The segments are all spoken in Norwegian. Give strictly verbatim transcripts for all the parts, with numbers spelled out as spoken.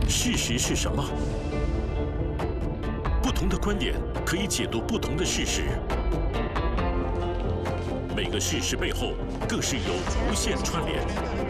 事实是什么？不同的观点可以解读不同的事实，每个事实背后更是有无限串联。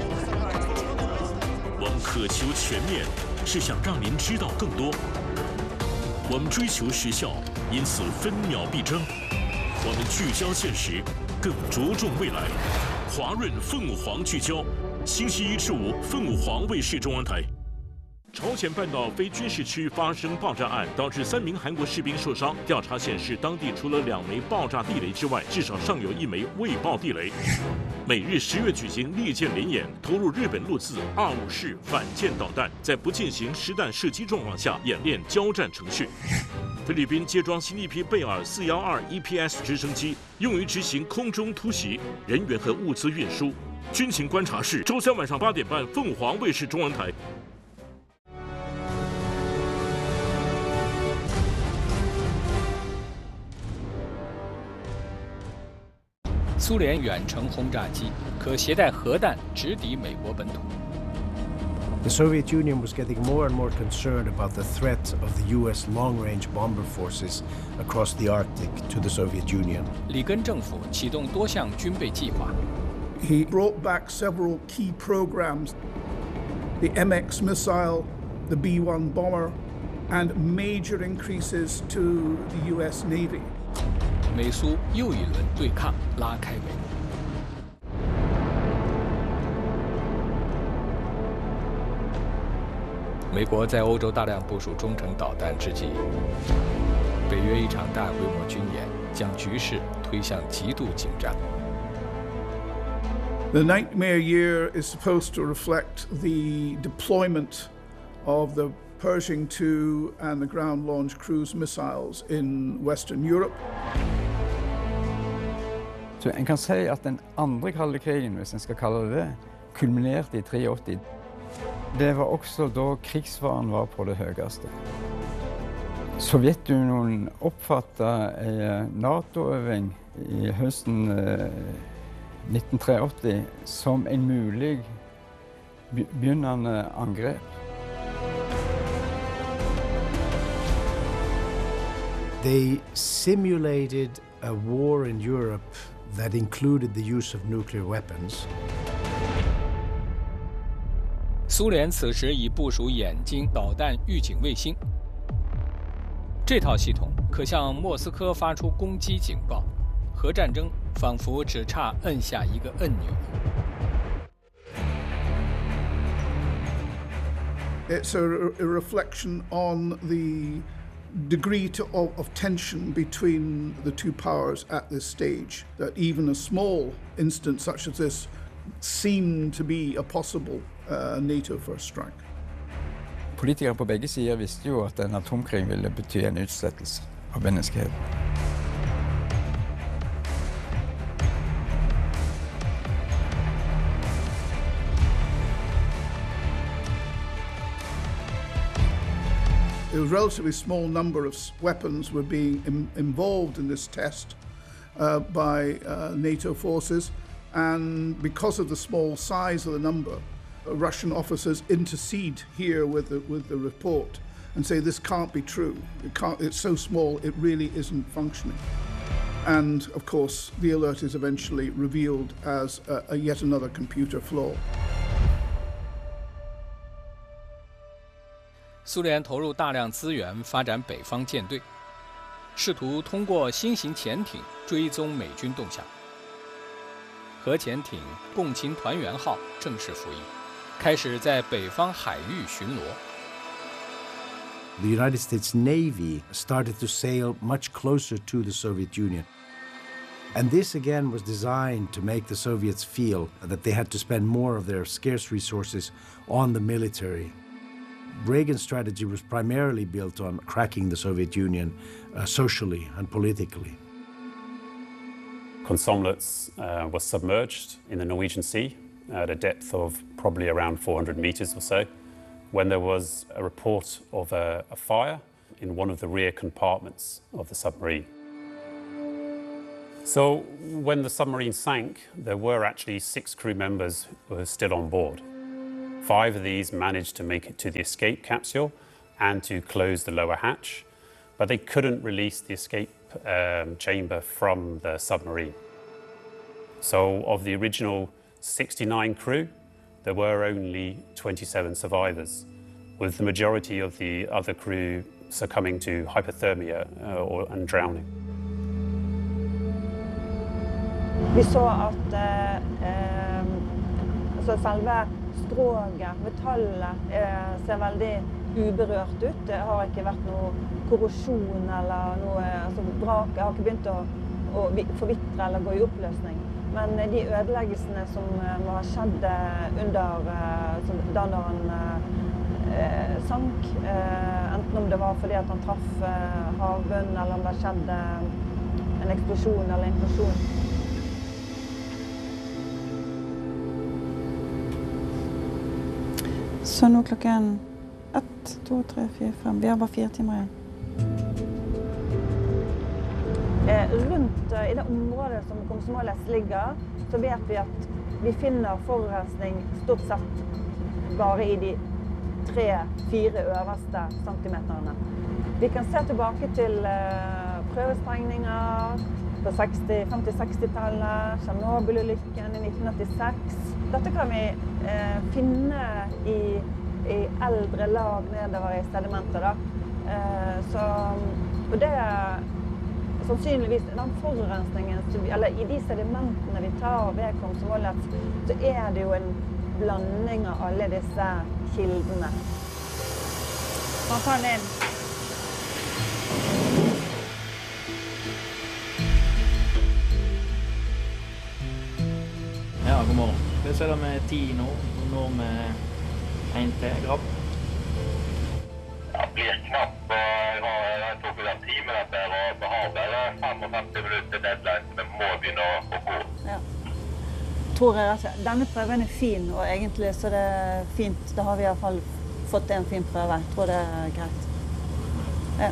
我们渴求全面，是想让您知道更多。我们追求时效，因此分秒必争。我们聚焦现实，更着重未来。华润凤凰聚焦，星期一至五，凤凰卫视中文台。朝鲜半岛非军事区发生爆炸案，导致三名韩国士兵受伤。调查显示，当地除了两枚爆炸地雷之外，至少尚有一枚未爆地雷。美日十月举行利剑联演，投入日本陆自二五式反舰导弹，在不进行实弹射击状况下演练交战程序。菲律宾接装新一批贝尔四幺二 E P S 直升机，用于执行空中突袭、人员和物资运输。军情观察室，周三晚上八点半，凤凰卫视中文台。 苏联远程轰炸机可携带核弹直抵美国本土。 The Soviet Union was getting more and more concerned about the threat of the U S long-range bomber forces across the Arctic to the Soviet Union. 里根政府启动多项军备计划。 He brought back several key programs: the M X missile, the B one bomber, and major increases to the U S Navy. 美苏又一轮对抗拉开帷幕。美国在欧洲大量部署中程导弹之际，北约一场大规模军演将局势推向极度紧张。 The Nightmare Year is supposed to reflect the deployment of the Pershing two and the ground-launched cruise missiles in Western Europe. Så en kan si at den andre kalde krigen, hvis en skal kalle det det, kulminerte i åttitre. Det var også da krigsfaren var på det høyeste. Sovjetunionen oppfattet en NATO-øving i høsten nitten åttitre som en mulig begynnende angrep. They simulated a war in Europe that included the use of nuclear weapons. 苏联此时已部署眼睛导弹预警卫星，这套系统可向莫斯科发出攻击警报，核战争仿佛只差摁下一个按钮。 It's a, a reflection on the degree to, of, of tension between the two powers at this stage, that even a small instance such as this seemed to be a possible uh, NATO first strike. Politikere på begge sider visste jo at en atomkrig ville bety en utslettelse av menneskeheten. A relatively small number of weapons were being im involved in this test uh, by uh, NATO forces, and because of the small size of the number, uh, Russian officers intercede here with the, with the report and say this can't be true. It can't, it's so small, it really isn't functioning. And of course, the alert is eventually revealed as a, a yet another computer flaw. 苏联投入大量资源发展北方舰队，试图通过新型潜艇追踪美军动向。核潜艇“共青团圆号”正式服役，开始在北方海域巡逻。 The United States Navy started to sail much closer to the Soviet Union. And this again was designed to make the Soviets feel that they had to spend more of their scarce resources on the military. Reagan's strategy was primarily built on cracking the Soviet Union uh, socially and politically. Konsomlotz uh, was submerged in the Norwegian Sea at a depth of probably around four hundred meters or so, when there was a report of a, a fire in one of the rear compartments of the submarine. So when the submarine sank, there were actually six crew members who were still on board. Five of these managed to make it to the escape capsule and to close the lower hatch, but they couldn't release the escape um, chamber from the submarine. So of the original sixty-nine crew, there were only twenty-seven survivors, with the majority of the other crew succumbing to hypothermia uh, or, and drowning. Vi så at eh, altså selve skroget, metallet, eh, ser veldig uberørt ut. Det har ikke vært noe korrosjon eller noe, altså vraket har ikke begynt å, å forvitre eller gå i oppløsning. Men de ødeleggelsene som må ha skjedd under, da når han eh, sank, eh, enten om det var fordi at han traff eh, havbunnen, eller om det skjedde en eksplosjon eller implosjon. Så nå klokken ett, to, tre, fire, fem. Vi har bare fire timer igjen. Eh, rundt eh, i det området som Komsomolets ligger, så vet vi at vi finner forurensning stort sett bare i de tre-fire øverste centimeterne. Vi kan se tilbake til eh, prøvesprengninger på femti-seksti-tallet, Tsjernobyl-ulykken i nitten åttiseks. Dette kan vi eh, finne i, i eldre lag nedover i sedimentet. Da. Eh, så, og det er sannsynligvis den forurensningen, eller i de sedimentene vi tar ved Komsomolets, så er det jo en blanding av alle disse kildene. Man tar den inn. Ja, god morgen. Det ser det med ti nå, og nå med en til grabb. Det blir knapt, og jeg tok jo den timen etter, og vi har bare femogfemti minutter deadline, så vi må begynne å gå. Ja. Tror jeg at denne prøven er fin, og egentlig så er det fint. Da har vi i hvert fall fått en fin prøve. Jeg tror det er greit. Ja.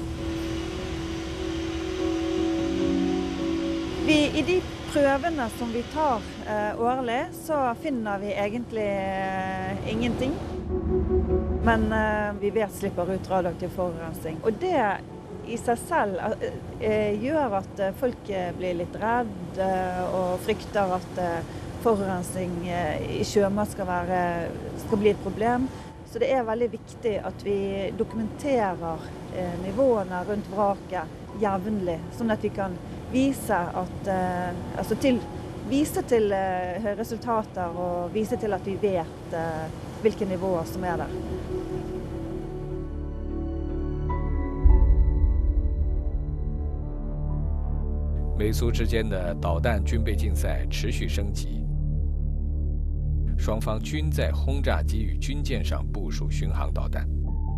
Vi, i de prøvene som vi tar eh, årlig, så finner vi egentlig eh, ingenting. Men eh, vi vet slipper ut radioaktiv forurensning. Og det i seg selv eh, gjør at folk blir litt redd eh, og frykter at eh, forurensning eh, i sjømat skal, være, skal bli et problem. Så det er veldig viktig at vi dokumenterer eh, nivåene rundt vraket jevnlig, sånn at vi kan vise, at, eh, altså til, vise til eh, resultater og vise til at vi vet eh, hvilke nivåer som er der. 美苏之间的导弹军备竞赛持续升级，双方均在轰炸机与军舰上部署巡航导弹。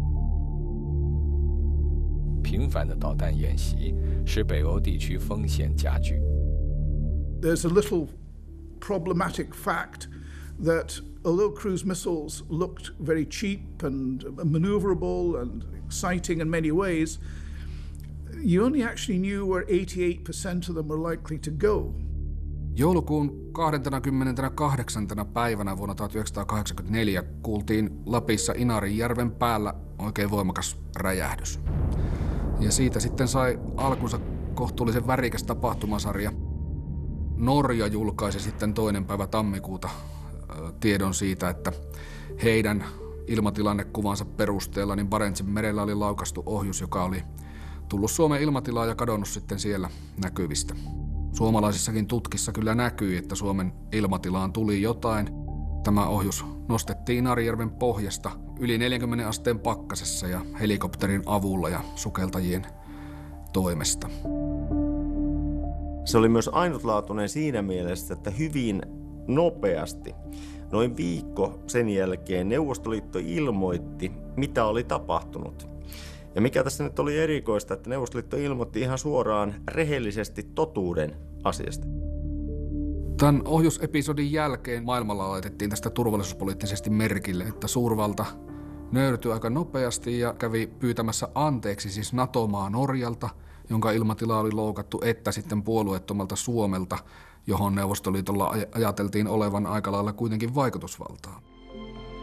频繁的导弹演习使北欧地区风险加剧。 There's a little problematic fact that although cruise missiles looked very cheap and maneuverable and exciting in many ways, you only actually knew where eighty-eight percent of them were likely to go. Joulukuun kahdeskymmeneskahdeksas päivänä vuonna tuhatyhdeksänsataakahdeksankymmentäneljä kuultiin Lapissa Inarijärven päällä oikein voimakas räjähdys. Ja siitä sitten sai alkunsa kohtuullisen värikäs tapahtumasarja. Norja julkaisi sitten toinen päivä tammikuuta tiedon siitä, että heidän ilmatilannekuvansa perusteella niin Barentsin merellä oli laukaistu ohjus, joka oli tullut Suomen ilmatilaan ja kadonnut sitten siellä näkyvistä. Suomalaisissakin tutkissa kyllä näkyi, että Suomen ilmatilaan tuli jotain. Tämä ohjus nostettiin Inarijärven pohjasta yli neljänkymmenen asteen pakkasessa ja helikopterin avulla ja sukeltajien toimesta. Se oli myös ainutlaatuinen siinä mielessä, että hyvin nopeasti, noin viikko sen jälkeen Neuvostoliitto ilmoitti, mitä oli tapahtunut. Ja mikä tässä nyt oli erikoista, että Neuvostoliitto ilmoitti ihan suoraan rehellisesti totuuden asiasta. Tämän ohjusepisodin jälkeen maailmalla laitettiin tästä turvallisuuspoliittisesti merkille, että suurvalta nöyrtyi aika nopeasti ja kävi pyytämässä anteeksi siis NATO-maa Norjalta, jonka ilmatila oli loukattu, että sitten puolueettomalta Suomelta, johon Neuvostoliitolla ajateltiin olevan aika lailla kuitenkin vaikutusvaltaa.